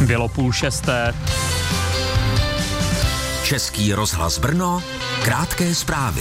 Bylo 5:30. Český rozhlas Brno, krátké zprávy.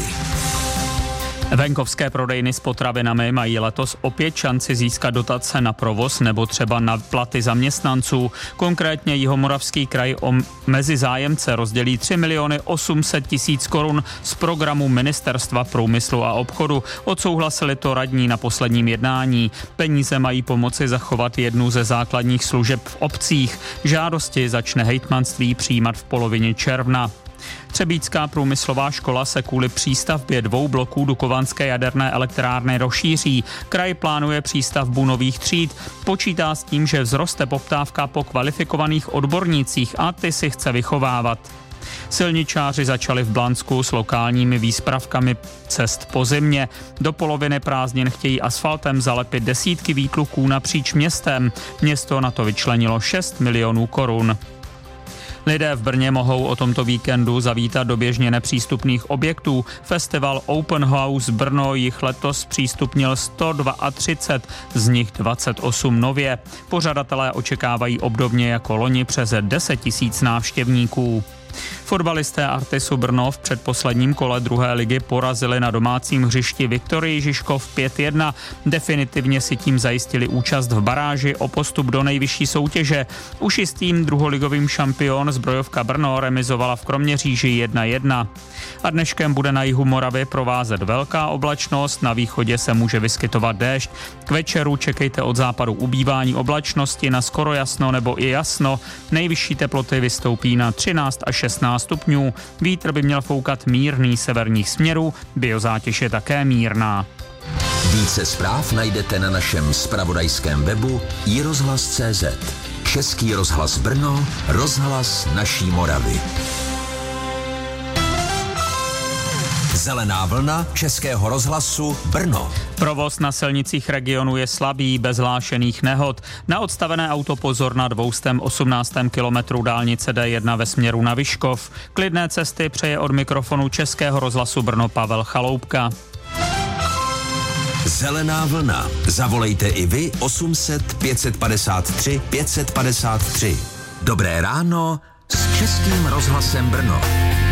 Venkovské prodejny s potravinami mají letos opět šanci získat dotace na provoz nebo třeba na platy zaměstnanců. Konkrétně Jihomoravský kraj mezi zájemce rozdělí 3 800 000 korun z programu Ministerstva průmyslu a obchodu. Odsouhlasili to radní na posledním jednání. Peníze mají pomoci zachovat jednu ze základních služeb v obcích. Žádosti začne hejtmanství přijímat v polovině června. Třebíčská průmyslová škola se kvůli přístavbě 2 bloků Dukovanské jaderné elektrárny rozšíří. Kraj plánuje přístavbu nových tříd. Počítá s tím, že vzroste poptávka po kvalifikovaných odbornících a ty si chce vychovávat. Silničáři začali v Blansku s lokálními výspravkami cest po zimě. Do poloviny prázdnin chtějí asfaltem zalepit desítky výtluků napříč městem. Město na to vyčlenilo 6 milionů korun. Lidé v Brně mohou o tomto víkendu zavítat do běžně nepřístupných objektů. Festival Open House Brno jich letos přístupnil 132, z nich 28 nově. Pořadatelé očekávají obdobně jako loni přes 10 000 návštěvníků. Fotbalisté Artisu Brno v předposledním kole druhé ligy porazili na domácím hřišti Viktorii Žižkov 5:1. Definitivně si tím zajistili účast v baráži o postup do nejvyšší soutěže. Už i s tím druholigovým šampion Zbrojovka Brno remizovala v Kroměříži 1:1. A dneškem bude na jihu Moravy provázet velká oblačnost, na východě se může vyskytovat déšť. K večeru čekejte od západu ubývání oblačnosti na skoro jasno nebo i jasno. Nejvyšší teploty vystoupí na 13 až 16 stupňů. Vítr by měl foukat mírný severních směrů, biozátěž je také mírná. Více zpráv najdete na našem zpravodajském webu iRozhlas.cz. Český rozhlas Brno, rozhlas naší Moravy. Zelená vlna Českého rozhlasu Brno. Provoz na silnicích regionu je slabý, bez hlášených nehod. Na odstavené auto pozor na 218. kilometru dálnice D1 ve směru na Vyškov. Klidné cesty přeje od mikrofonu Českého rozhlasu Brno Pavel Chaloupka. Zelená vlna. Zavolejte i vy 800 553 553. Dobré ráno s Českým rozhlasem Brno.